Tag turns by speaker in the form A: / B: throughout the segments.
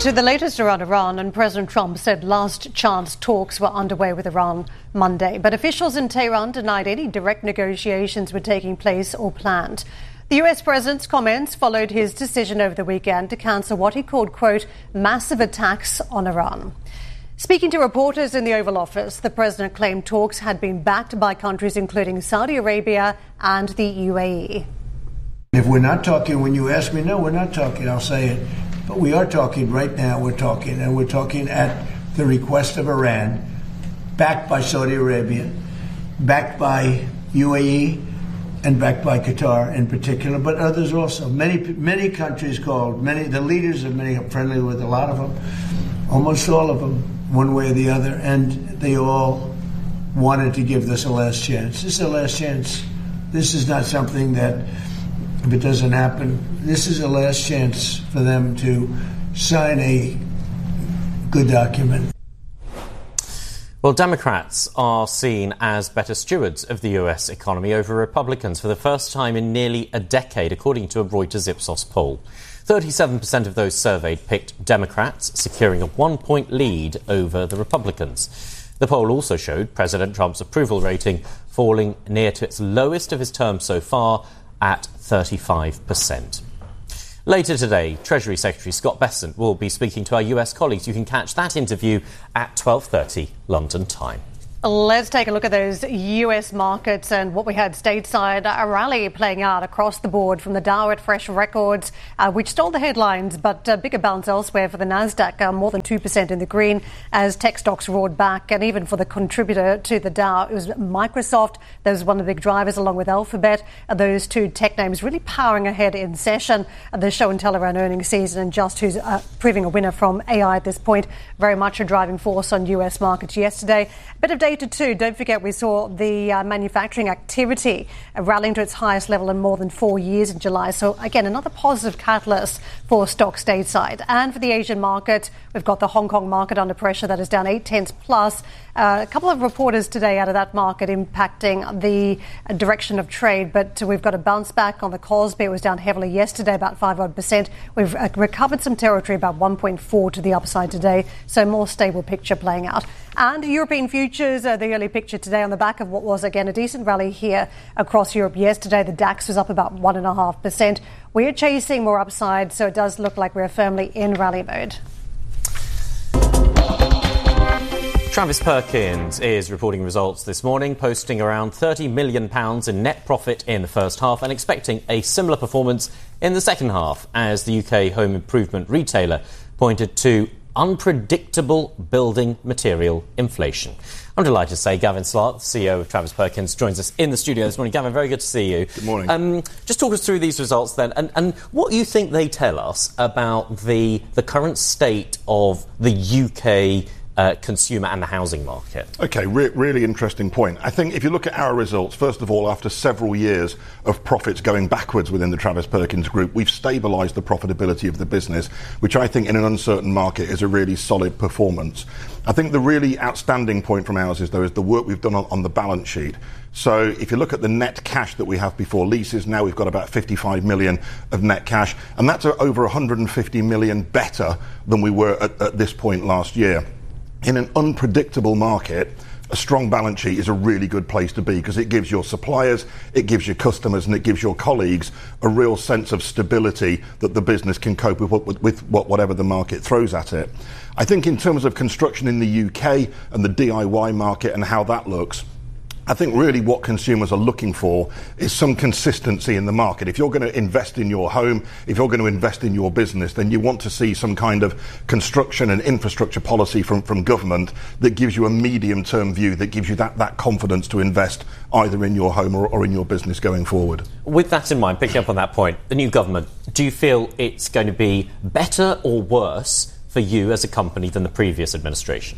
A: To the latest around Iran, and President Trump said last chance talks were underway with Iran Monday, but officials in Tehran denied any direct negotiations were taking place or planned. The US president's comments followed his decision over the weekend to cancel what he called, quote, massive attacks on Iran. Speaking to reporters in the Oval Office, the president claimed talks had been backed by countries including Saudi Arabia and the UAE.
B: If we're not talking, when you ask me, no, we're not talking, I'll say it. But we are talking right now, we're talking at the request of Iran, backed by Saudi Arabia, backed by UAE, and backed by Qatar in particular, but others also. Many countries called, the leaders of many are friendly with a lot of them, almost all of them, one way or the other, and they all wanted to give this a last chance. This is a last chance. This is not something that, if it doesn't happen, this is a last chance for them to sign a good document.
C: Well, Democrats are seen as better stewards of the US economy over Republicans for the first time in nearly a decade, according to a Reuters Ipsos poll. 37% of those surveyed picked Democrats, securing a 1-point lead over the Republicans. The poll also showed President Trump's approval rating falling near to its lowest of his term so far, at 35%. Later today, Treasury Secretary Scott Bessent will be speaking to our US colleagues. You can catch that interview at 12:30 London time.
A: Let's take a look at those US markets and what we had stateside. A rally playing out across the board from the Dow at fresh records, which stole the headlines, but bigger bounce elsewhere for the Nasdaq, more than 2% in the green as tech stocks roared back. And even for the contributor to the Dow, it was Microsoft. That was one of the big drivers, along with Alphabet. Those two tech names really powering ahead in session. The show and tell around earnings season, and just who's proving a winner from AI at this point. Very much a driving force on US markets yesterday. A bit of data too. Don't forget, we saw the manufacturing activity rallying to its highest level in more than 4 years in July. So again, another positive catalyst for stocks stateside. And for the Asian market, we've got the Hong Kong market under pressure. That is down 0.8 plus. A couple of reporters today out of that market impacting the direction of trade, but we've got a bounce back on the Kospi. It was down heavily yesterday, about 5%. We've recovered some territory, about 1.4 to the upside today. So more stable picture playing out. And European futures, the early picture today on the back of what was, again, a decent rally here across Europe yesterday. The DAX was up about 1.5%. We're chasing more upside, so it does look like we're firmly in rally mode.
C: Travis Perkins is reporting results this morning, posting around £30 million in net profit in the first half and expecting a similar performance in the second half, as the UK home improvement retailer pointed to unpredictable building material inflation. I'm delighted to say Gavin Slark, the CEO of Travis Perkins, joins us in the studio this morning. Gavin, very good to see you.
D: Good morning.
C: Just talk us through these results then, and what you think they tell us about the current state of the UK consumer and the housing market.
D: OK, really interesting point. I think if you look at our results, first of all, after several years of profits going backwards within the Travis Perkins Group, we've stabilised the profitability of the business, which I think in an uncertain market is a really solid performance. I think the really outstanding point from ours is the work we've done on the balance sheet. So if you look at the net cash that we have before leases, now we've got about 55 million of net cash, and that's over 150 million better than we were at this point last year. In an unpredictable market, a strong balance sheet is a really good place to be, because it gives your suppliers, it gives your customers, and it gives your colleagues a real sense of stability that the business can cope with whatever the market throws at it. I think in terms of construction in the UK and the DIY market and how that looks, I think really what consumers are looking for is some consistency in the market. If you're going to invest in your home, if you're going to invest in your business, then you want to see some kind of construction and infrastructure policy from government that gives you a medium-term view, that gives you that confidence to invest either in your home or in your business going forward.
C: With that in mind, picking up on that point, the new government, do you feel it's going to be better or worse for you as a company than the previous administration?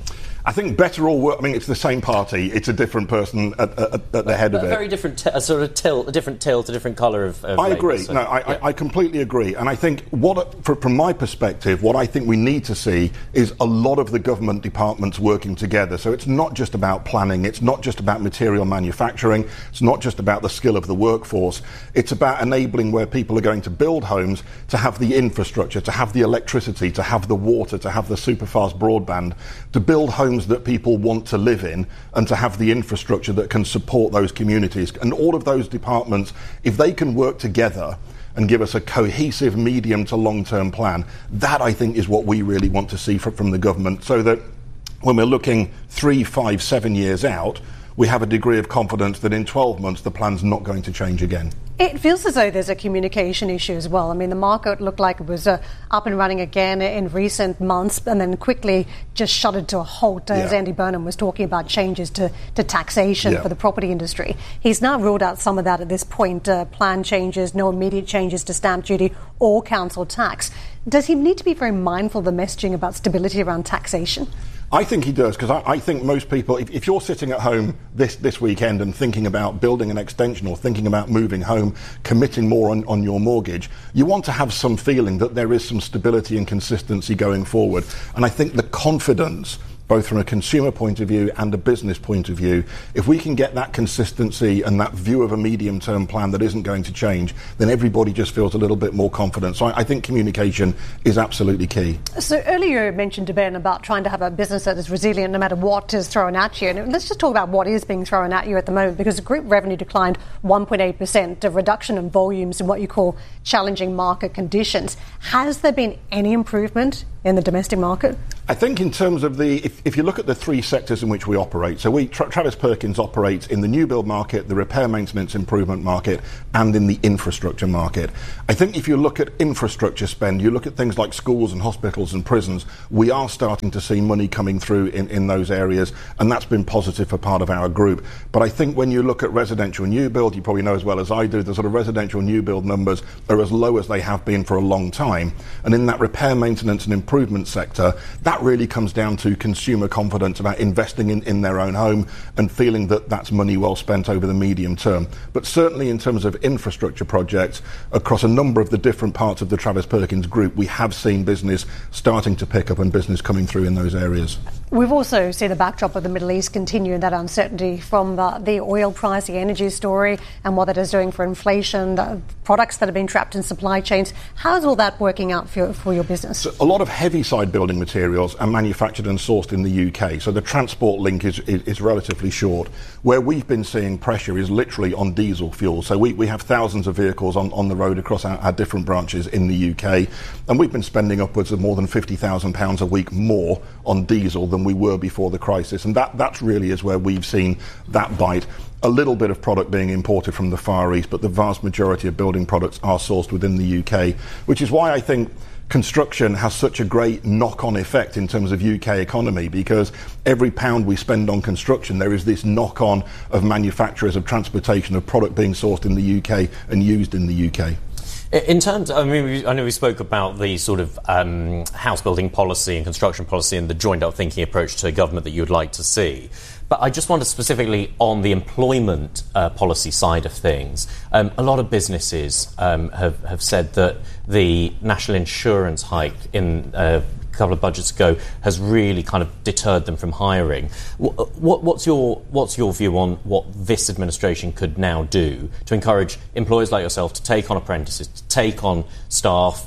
D: I think better or worse. I mean, it's the same party. It's a different person at the head of it.
C: A very different, a different tilt, a different colour of
D: I agree.
C: So,
D: I completely agree. And I think from my perspective, what I think we need to see is a lot of the government departments working together. So it's not just about planning. It's not just about material manufacturing. It's not just about the skill of the workforce. It's about enabling where people are going to build homes to have the infrastructure, to have the electricity, to have the water, to have the superfast broadband, to build homes that people want to live in, and to have the infrastructure that can support those communities. And all of those departments, if they can work together and give us a cohesive medium to long-term plan, that I think is what we really want to see from the government, so that when we're looking 3, 5, 7 years out, we have a degree of confidence that in 12 months the plan's not going to change again.
A: It feels as though there's a communication issue as well. I mean, the market looked like it was up and running again in recent months and then quickly just shuddered to a halt as Andy Burnham was talking about changes to taxation for the property industry. He's now ruled out some of that at this point, plan changes, no immediate changes to stamp duty or council tax. Does he need to be very mindful of the messaging about stability around taxation?
D: I think he does, because I think most people, if you're sitting at home this weekend and thinking about building an extension or thinking about moving home, committing more on your mortgage, you want to have some feeling that there is some stability and consistency going forward. And I think the confidence, both from a consumer point of view and a business point of view, if we can get that consistency and that view of a medium-term plan that isn't going to change, then everybody just feels a little bit more confident. So I think communication is absolutely key. So
A: earlier you mentioned, Ben, about trying to have a business that is resilient no matter what is thrown at you. And let's just talk about what is being thrown at you at the moment, because the group revenue declined 1.8%, a reduction in volumes in what you call challenging market conditions. Has there been any improvement in the domestic market?
D: I think in terms of if you look at the three sectors in which we operate, so Travis Perkins operates in the new build market, the repair, maintenance, improvement market, and in the infrastructure market. I think if you look at infrastructure spend, you look at things like schools and hospitals and prisons, we are starting to see money coming through in those areas, and that's been positive for part of our group. But I think when you look at residential new build, you probably know as well as I do, the sort of residential new build numbers are as low as they have been for a long time. And in that repair, maintenance, and improvement sector, that really comes down to consumer confidence about investing in their own home and feeling that that's money well spent over the medium term. But certainly in terms of infrastructure projects across a number of the different parts of the Travis Perkins group, we have seen business starting to pick up and business coming through in those areas.
A: We've also seen the backdrop of the Middle East continue, that uncertainty from the oil price, the energy story, and what that is doing for inflation, the products that have been trapped in supply chains. How's all that working out for your business?
D: So a lot of heavy side building materials are manufactured and sourced in the UK, so the transport link is relatively short. Where we've been seeing pressure is literally on diesel fuel. So we have thousands of vehicles on the road across our different branches in the UK, and we've been spending upwards of more than £50,000 a week more on diesel than we were before the crisis, and that really is where we've seen that bite. A little bit of product being imported from the Far East, but the vast majority of building products are sourced within the UK, which is why I think construction has such a great knock-on effect in terms of UK economy, because every pound we spend on construction, there is this knock-on of manufacturers, of transportation, of product being sourced in the UK and used in the UK.
C: In terms, I know we spoke about the sort of house building policy and construction policy and the joined-up thinking approach to government that you would like to see. But I just wonder specifically on the employment policy side of things. A lot of businesses have said that the national insurance hike in a couple of budgets ago has really kind of deterred them from hiring. What's your view on what this administration could now do to encourage employers like yourself to take on apprentices, to take on staff,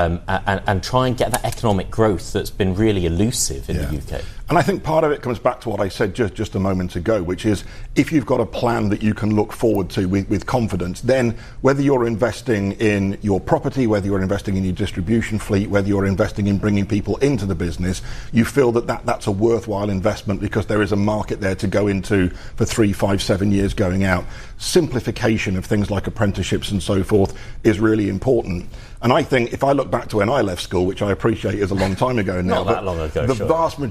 C: and try and get that economic growth that's been really elusive in the UK?
D: And I think part of it comes back to what I said just a moment ago, which is if you've got a plan that you can look forward to with confidence, then whether you're investing in your property, whether you're investing in your distribution fleet, whether you're investing in bringing people into the business, you feel that's a worthwhile investment because there is a market there to go into for 3, 5, 7 years going out. Simplification of things like apprenticeships and so forth is really important. And I think if I look back to when I left school, which I appreciate is a long time ago now,
C: not that long ago,
D: the vast majority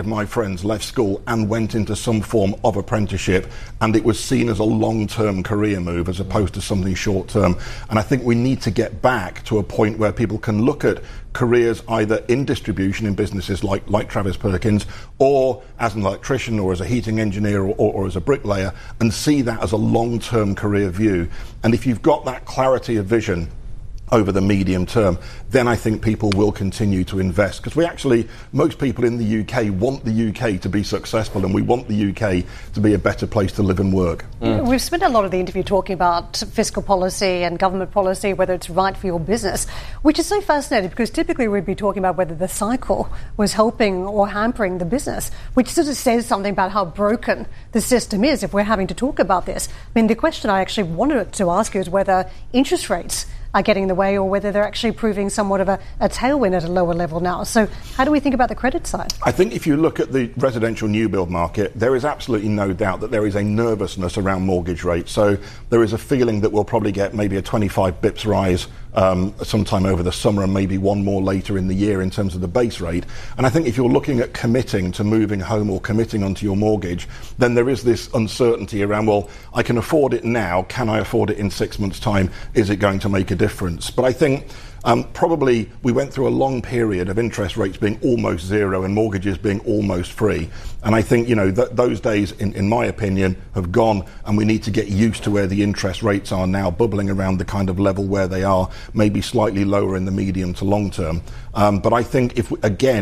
D: of my friends left school and went into some form of apprenticeship, and it was seen as a long-term career move as opposed to something short-term. And I think we need to get back to a point where people can look at careers either in distribution in businesses like Travis Perkins, or as an electrician, or as a heating engineer, or as a bricklayer, and see that as a long-term career view. And if you've got that clarity of vision over the medium term, then I think people will continue to invest. Because most people in the UK want the UK to be successful, and we want the UK to be a better place to live and work.
A: We've spent a lot of the interview talking about fiscal policy and government policy, whether it's right for your business, which is so fascinating because typically we'd be talking about whether the cycle was helping or hampering the business, which sort of says something about how broken the system is if we're having to talk about this. I mean, the question I actually wanted to ask you is whether interest rates are getting in the way or whether they're actually proving somewhat of a tailwind at a lower level now. So how do we think about the credit side?
D: I think if you look at the residential new build market, there is absolutely no doubt that there is a nervousness around mortgage rates. So there is a feeling that we'll probably get maybe a 25 bips rise sometime over the summer, and maybe one more later in the year in terms of the base rate. And I think if you're looking at committing to moving home or committing onto your mortgage, then there is this uncertainty around, well, I can afford it now, can I afford it in 6 months' time? Is it going to make a difference? But I think probably we went through a long period of interest rates being almost zero and mortgages being almost free. And I think, those days, in my opinion, have gone, and we need to get used to where the interest rates are now, bubbling around the kind of level where they are, maybe slightly lower in the medium to long term. But I think if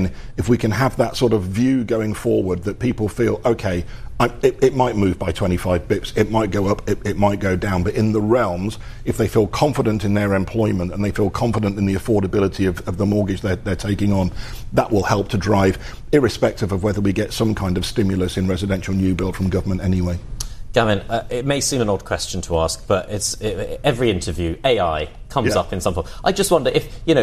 D: we can have that sort of view going forward, that people feel, okay, it might move by 25 bips, it might go up, it might go down, but in the realms, if they feel confident in their employment and they feel confident in the affordability of the mortgage they're taking on, that will help to drive, irrespective of whether we get some kind of stimulus in residential new build from government anyway.
C: Gavin, it may seem an odd question to ask, but every interview, AI comes up in some form. I just wonder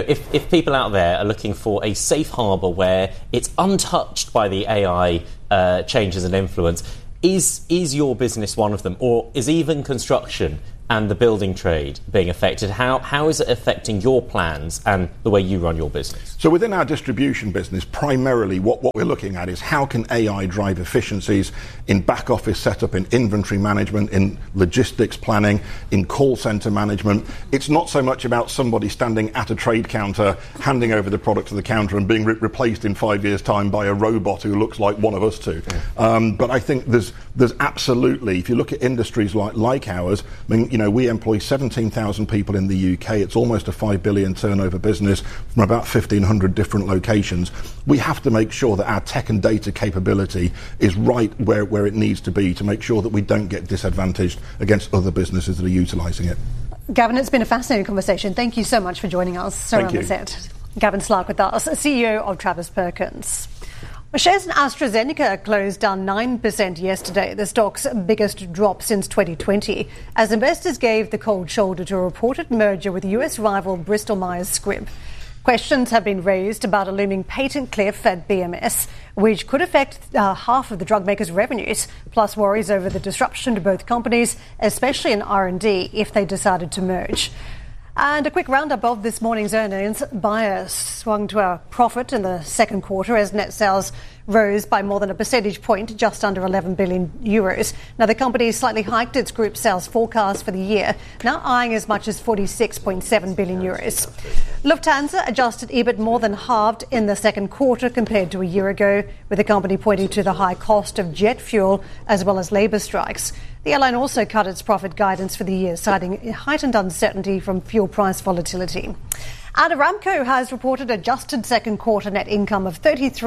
C: if people out there are looking for a safe harbour where it's untouched by the AI changes and influence, is your business one of them, or is even construction and the building trade being affected? How is it affecting your plans and the way you run your business?
D: So within our distribution business, primarily what we're looking at is how can AI drive efficiencies in back office setup, in inventory management, in logistics planning, in call centre management. It's not so much about somebody standing at a trade counter, handing over the product to the counter and being replaced in 5 years' time by a robot who looks like one of us two. But I think there's absolutely, if you look at industries like ours, I mean, we employ 17,000 people in the UK. It's almost a 5 billion turnover business from about 1,500 different locations. We have to make sure that our tech and data capability is right where it needs to be to make sure that we don't get disadvantaged against other businesses that are utilising it.
A: Gavin, it's been a fascinating conversation. Thank you so much for joining us around the set. Gavin Slark with us, CEO of Travis Perkins. Shares in AstraZeneca closed down 9% yesterday, the stock's biggest drop since 2020, as investors gave the cold shoulder to a reported merger with US rival Bristol Myers Squibb. Questions have been raised about a looming patent cliff at BMS, which could affect half of the drug maker's revenues, plus worries over the disruption to both companies, especially in R&D, if they decided to merge. And a quick roundup of this morning's earnings. Bayer swung to a profit in the second quarter as net sales rose by more than a percentage point to just under 11 billion euros. Now, the company slightly hiked its group sales forecast for the year, now eyeing as much as 46.7 billion euros. Lufthansa adjusted EBIT more than halved in the second quarter compared to a year ago, with the company pointing to the high cost of jet fuel as well as labour strikes. The airline also cut its profit guidance for the year, citing heightened uncertainty from fuel price volatility. And Aramco has reported adjusted second quarter net income of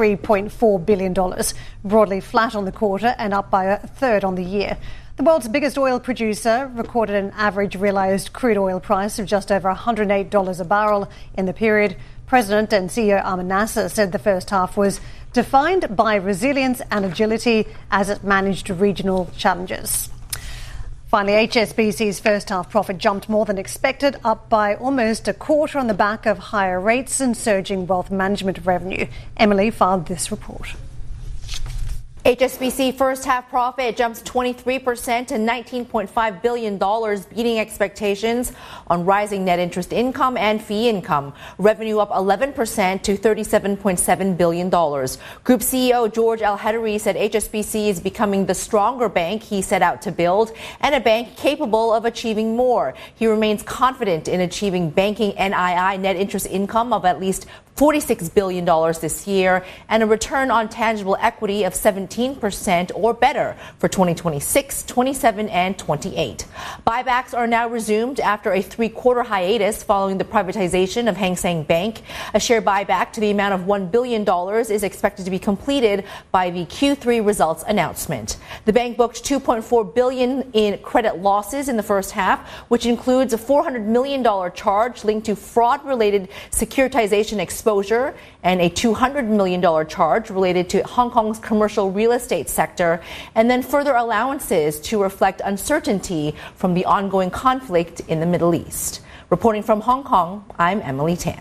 A: $33.4 billion, broadly flat on the quarter and up by a third on the year. The world's biggest oil producer recorded an average realised crude oil price of just over $108 a barrel in the period. President and CEO Ahmed Nasser said the first half was defined by resilience and agility as it managed regional challenges. Finally, HSBC's first half profit jumped more than expected, up by almost a quarter on the back of higher rates and surging wealth management revenue. Emily filed this report.
E: HSBC first half profit jumps 23% to $19.5 billion, beating expectations on rising net interest income and fee income. Revenue up 11% to $37.7 billion. Group CEO George Al-Hedary said HSBC is becoming the stronger bank he set out to build and a bank capable of achieving more. He remains confident in achieving banking NII net interest income of at least $46 billion this year and a return on tangible equity of 17% or better for 2026, 27 and 28. Buybacks are now resumed after a three-quarter hiatus following the privatization of Hang Seng Bank. A share buyback to the amount of $1 billion is expected to be completed by the Q3 results announcement. The bank booked $2.4 billion in credit losses in the first half, which includes a $400 million charge linked to fraud-related securitization exposure and a $200 million charge related to Hong Kong's commercial real estate sector, and then further allowances to reflect uncertainty from the ongoing conflict in the Middle East. Reporting from Hong Kong, I'm Emily Tan.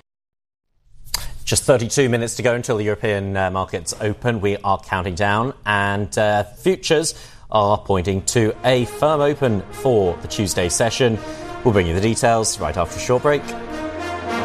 C: Just 32 minutes to go until the European markets open. We are counting down, and futures are pointing to a firm open for the Tuesday session. We'll bring you the details right after a short break.